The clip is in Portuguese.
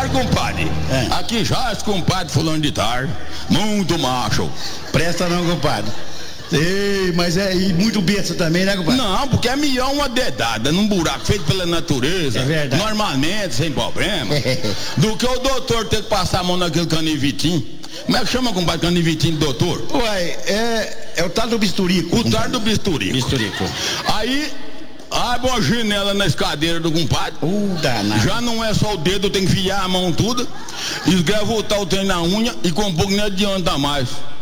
compadre. Aqui já esse compadre fulano de tarde, muito macho. Presta não, compadre. Ei, mas é muito besta também, né, compadre? Não, porque é melhor uma dedada num buraco feito pela natureza, normalmente, sem problema, do que o doutor ter que passar a mão naquele canivitinho. Como é que chama, compadre, canivitinho do doutor? Uai, é o tal do bisturico. O tal do bisturico. Aí, abre uma janela na escadeira do compadre. Danado. Já não é só o dedo, tem que enfiar a mão toda, esgrava o tal trem na unha e com um pouco não adianta mais.